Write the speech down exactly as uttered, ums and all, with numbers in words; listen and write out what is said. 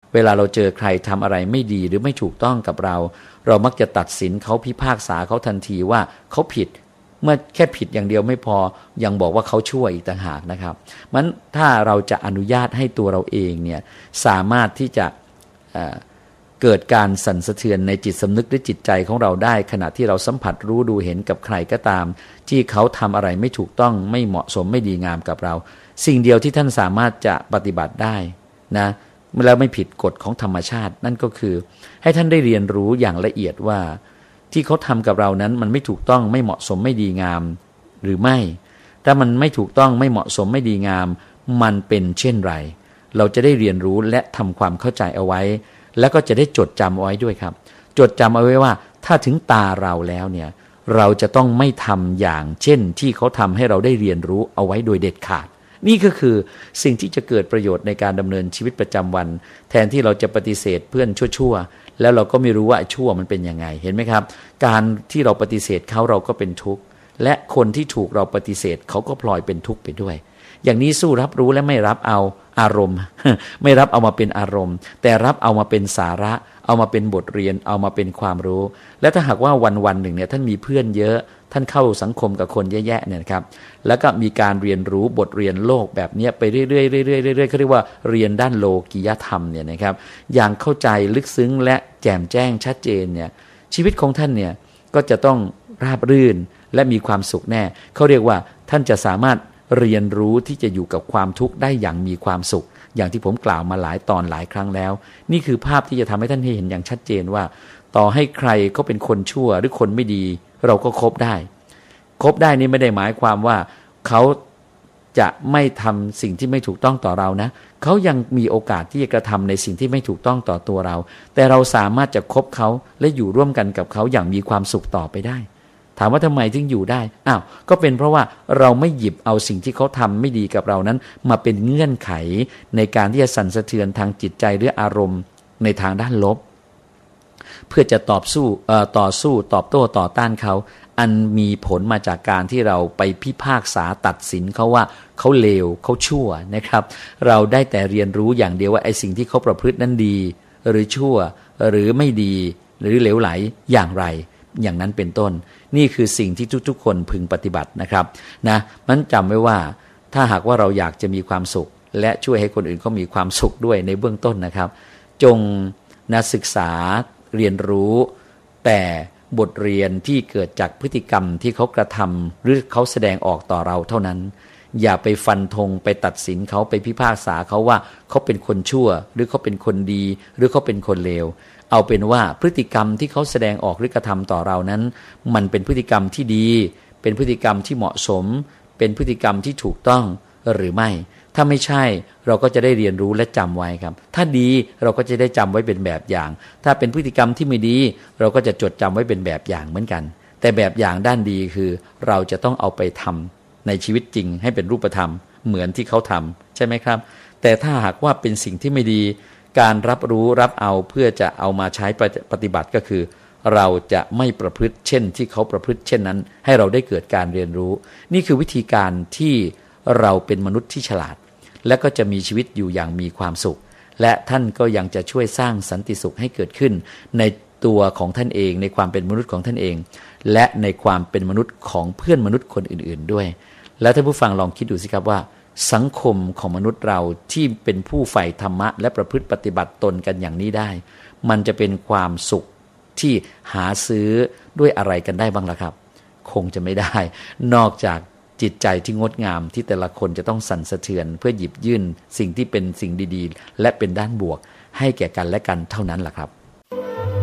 เวลาเราเจอใครทำอะไรไม่ดีหรือไม่ถูกต้องกับเราเรามักจะตัดสินเขาพิพากษาเขาทันทีว่าเขาผิดเมื่อแค่ผิดอย่างเดียวไม่พอยังบอกว่าเขาชั่วอีกต่างหากนะครับมันถ้าเราจะอนุญาตให้ตัวเราเองเนี่ยสามารถที่จะเอ่อเกิดการสั่นสะเทือนในจิตสำนึกหรือจิตใจของเราได้ขณะที่เราสัมผัสรู้ดูเห็นกับใครก็ตามที่เขาทำอะไรไม่ถูกต้องไม่เหมาะสมไม่ดีงามกับเราสิ่งเดียวที่ท่านสามารถจะปฏิบัติได้นะแล้วไม่ผิดกฎของธรรมชาตินั่นก็คือให้ท่านได้เรียนรู้อย่างละเอียดว่าที่เขาทำกับเรานั้นมันไม่ถูกต้องไม่เหมาะสมไม่ดีงามหรือไม่ถ้ามันไม่ถูกต้องไม่เหมาะสมไม่ดีงามมันเป็นเช่นไรเราจะได้เรียนรู้และทำความเข้าใจเอาไว้แล้วก็จะได้จดจำเอาไว้ด้วยครับจดจำเอาไว้ว่าถ้าถึงตาเราแล้วเนี่ยเราจะต้องไม่ทำอย่างเช่นที่เขาทำให้เราได้เรียนรู้เอาไว้โดยเด็ดขาดนี่ก็คือสิ่งที่จะเกิดประโยชน์ในการดำเนินชีวิตประจำวันแทนที่เราจะปฏิเสธเพื่อนชั่วๆแล้วเราก็ไม่รู้ว่าชั่วมันเป็นยังไงเห็นไหมครับการที่เราปฏิเสธเขาเราก็เป็นทุกข์และคนที่ถูกเราปฏิเสธเขาก็พลอยเป็นทุกข์ไปด้วยอย่างนี้สู้รับรู้และไม่รับเอาอารมณ์ ไม่รับเอามาเป็นอารมณ์แต่รับเอามาเป็นสาระเอามาเป็นบทเรียนเอามาเป็นความรู้และถ้าหากว่าวันวันหนึ่งเนี่ยท่านมีเพื่อนเยอะท่านเข้าสังคมกับคนแย่ๆเนี่ยครับแล้วก็มีการเรียนรู้บทเรียนโลกแบบนี้ไปเรื่อยๆเรื่อยๆเรื่อยๆเขาเรียกว่าเรียนด้านโลกียธรรมเนี่ยนะครับอย่างเข้าใจลึกซึ้งและแจ่มแจ้งชัดเจนเนี่ยชีวิตของท่านเนี่ยก็จะต้องราบรื่นและมีความสุขแน่เขาเรียกว่าท่านจะสามารถเรียนรู้ที่จะอยู่กับความทุกข์ได้อย่างมีความสุขอย่างที่ผมกล่าวมาหลายตอนหลายครั้งแล้วนี่คือภาพที่จะทำให้ท่านเห็นอย่างชัดเจนว่าต่อให้ใครก็เป็นคนชั่วหรือคนไม่ดีเราก็คบได้คบได้นี่ไม่ได้หมายความว่าเขาจะไม่ทำสิ่งที่ไม่ถูกต้องต่อเรานะเขายังมีโอกาสที่จะกระทำในสิ่งที่ไม่ถูกต้องต่อตัวเราแต่เราสามารถจะคบเขาและอยู่ร่วมกันกับเขาอย่างมีความสุขต่อไปได้ถามว่าทำไมถึงอยู่ได้อ้าวก็เป็นเพราะว่าเราไม่หยิบเอาสิ่งที่เขาทำไม่ดีกับเรานั้นมาเป็นเงื่อนไขในการที่จะสั่นสะเทือนทางจิตใจหรืออารมณ์ในทางด้านลบเพื่อจะตอบสู้เอ่อต่อสู้ตอบโต้ต่อต้านเขาอันมีผลมาจากการที่เราไปพิพากษาตัดสินเขาว่าเขาเลวเขาชั่วนะครับเราได้แต่เรียนรู้อย่างเดียวว่าไอ้สิ่งที่เขาประพฤตินั้นดีหรือชั่วหรือไม่ดีหรือเหลวไหลอย่างไรอย่างนั้นเป็นต้นนี่คือสิ่งที่ทุกๆคนพึงปฏิบัตินะครับนะมันจำไว้ว่าถ้าหากว่าเราอยากจะมีความสุขและช่วยให้คนอื่นเขามีความสุขด้วยในเบื้องต้นนะครับจงนะศึกษาเรียนรู้แต่บทเรียนที่เกิดจากพฤติกรรมที่เขากระทำหรือเขาแสดงออกต่อเราเท่านั้นอย่าไปฟันธงไปตัดสินเขาไปพิพากษาเขาว่าเขาเป็นคนชั่วหรือเขาเป็นคนดีหรือเขาเป็นคนเลวเอาเป็นว่าพฤติกรรมที่เขาแสดงออกหรือกระทำต่อเรานั้นมันเป็นพฤติกรรมที่ดีเป็นพฤติกรรมที่เหมาะสมเป็นพฤติกรรมที่ถูกต้องหรือไม่ถ้าไม่ใช่เราก็จะได้เรียนรู้และจำไว้ครับถ้าดีเราก็จะได้จำไว้เป็นแบบอย่างถ้าเป็นพฤติกรรมที่ไม่ดีเราก็จะจดจำไว้เป็นแบบอย่างเหมือนกันแต่แบบอย่างด้านดีคือเราจะต้องเอาไปทำในชีวิตจริงให้เป็นรูปธรรมเหมือนที่เขาทำใช่ไหมครับแต่ถ้าหากว่าเป็นสิ่งที่ไม่ดีการรับรู้รับเอาเพื่อจะเอามาใช้ปฏิบัติก็คือเราจะไม่ประพฤติเช่นที่เขาประพฤติเช่นนั้นให้เราได้เกิดการเรียนรู้นี่คือวิธีการที่เราเป็นมนุษย์ที่ฉลาดและก็จะมีชีวิตอยู่อย่างมีความสุขและท่านก็ยังจะช่วยสร้างสันติสุขให้เกิดขึ้นในตัวของท่านเองในความเป็นมนุษย์ของท่านเองและในความเป็นมนุษย์ของเพื่อนมนุษย์คนอื่นๆด้วยแล้วท่านผู้ฟังลองคิดดูสิครับว่าสังคมของมนุษย์เราที่เป็นผู้ใฝ่ธรรมะและประพฤติปฏิบัติตนกันอย่างนี้ได้มันจะเป็นความสุขที่หาซื้อด้วยอะไรกันได้บ้างล่ะครับคงจะไม่ได้นอกจากจิตใจที่งดงามที่แต่ละคนจะต้องสั่นสะเทือนเพื่อหยิบยื่นสิ่งที่เป็นสิ่งดีๆและเป็นด้านบวกให้แก่กันและกันเท่านั้นล่ะครับ